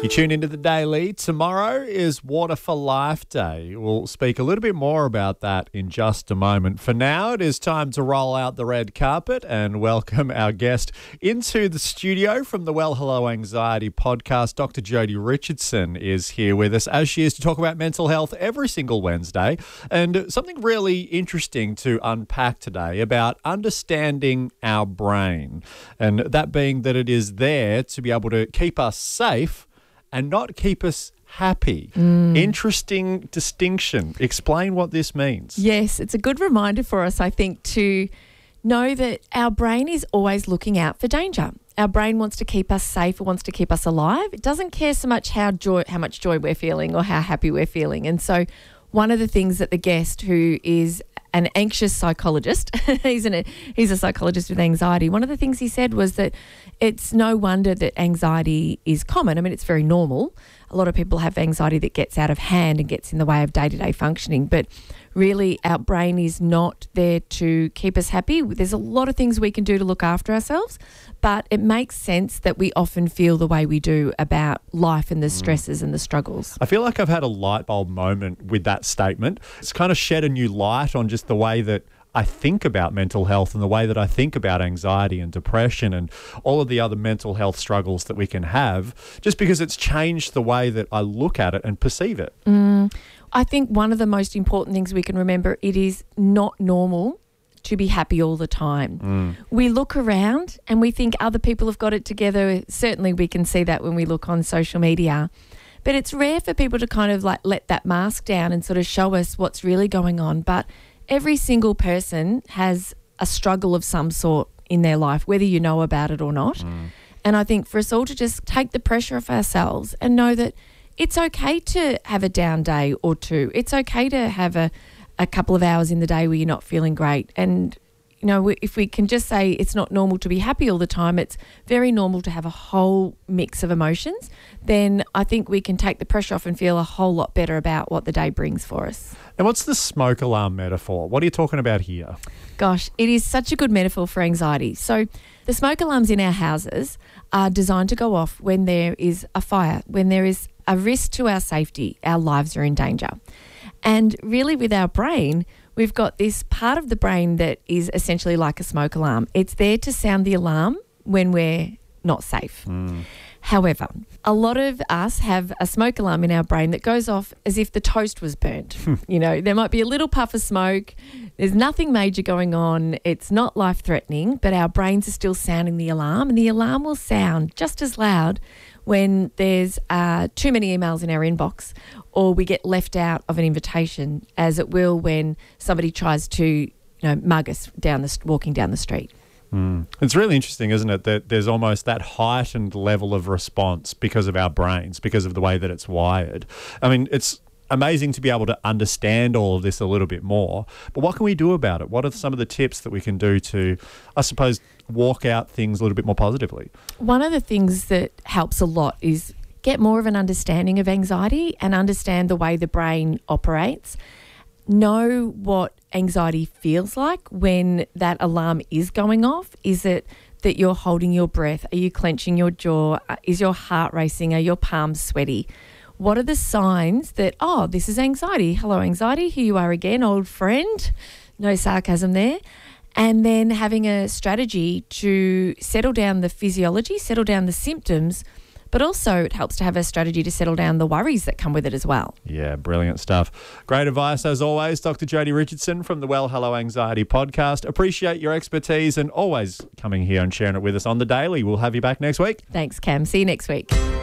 You tune into the Daily. Tomorrow is Water for Life Day. We'll speak a little bit more about that in just a moment. For now, it is time to roll out the red carpet and welcome our guest into the studio from the Well Hello Anxiety podcast. Dr. Jodie Richardson is here with us, as she is, to talk about mental health every single Wednesday. And something really interesting to unpack today about understanding our brain. And that being that it is there to be able to keep us safe and not keep us happy. Interesting distinction. Explain what this means. Yes, it's a good reminder for us, I think, to know that our brain is always looking out for danger. Our brain wants to keep us safe. It wants to keep us alive. It doesn't care so much how much joy we're feeling or how happy we're feeling. And so one of the things that the guest, who is an anxious psychologist, he's a psychologist with anxiety, one of the things he said was that it's no wonder that anxiety is common. I mean, it's very normal. A lot of people have anxiety that gets out of hand and gets in the way of day-to-day functioning, but really our brain is not there to keep us happy. There's a lot of things we can do to look after ourselves, but it makes sense that we often feel the way we do about life and the stresses and the struggles. I feel like I've had a light bulb moment with that statement. It's kind of shed a new light on just the way that I think about mental health and the way that I think about anxiety and depression and all of the other mental health struggles that we can have, just because it's changed the way that I look at it and perceive it. I think one of the most important things we can remember, it is not normal to be happy all the time. We look around and we think other people have got it together. Certainly we can see that when we look on social media. But it's rare for people to kind of like let that mask down and sort of show us what's really going on. But every single person has a struggle of some sort in their life, whether you know about it or not. And I think for us all to just take the pressure off ourselves and know that it's okay to have a down day or two. It's okay to have a couple of hours in the day where you're not feeling great. And, you know, if we can just say it's not normal to be happy all the time, it's very normal to have a whole mix of emotions, then I think we can take the pressure off and feel a whole lot better about what the day brings for us. And what's the smoke alarm metaphor? What are you talking about here? Gosh, it is such a good metaphor for anxiety. So the smoke alarms in our houses are designed to go off when there is a fire, when there is a risk to our safety, our lives are in danger. And really with our brain, we've got this part of the brain that is essentially like a smoke alarm. It's there to sound the alarm when we're not safe. However, a lot of us have a smoke alarm in our brain that goes off as if the toast was burnt. You know, there might be a little puff of smoke. There's nothing major going on. It's not life-threatening, but our brains are still sounding the alarm, and the alarm will sound just as loud when there's too many emails in our inbox or we get left out of an invitation, as it will when somebody tries to, mug us walking down the street. It's really interesting, isn't it, that there's almost that heightened level of response because of our brains, because of the way that it's wired. I mean, it's amazing to be able to understand all of this a little bit more, but what can we do about it? What are some of the tips that we can do to, I suppose, walk out things a little bit more positively? One of the things that helps a lot is get more of an understanding of anxiety and understand the way the brain operates. Know what anxiety feels like when that alarm is going off. Is it that you're holding your breath? Are you clenching your jaw? Is your heart racing? Are your palms sweaty? What are the signs that, this is anxiety? Hello, anxiety. Here you are again, old friend. No sarcasm there. And then having a strategy to settle down the physiology, settle down the symptoms, but also it helps to have a strategy to settle down the worries that come with it as well. Yeah, brilliant stuff. Great advice as always, Dr. Jodie Richardson from the Well Hello Anxiety podcast. Appreciate your expertise and always coming here and sharing it with us on the daily. We'll have you back next week. Thanks, Cam. See you next week.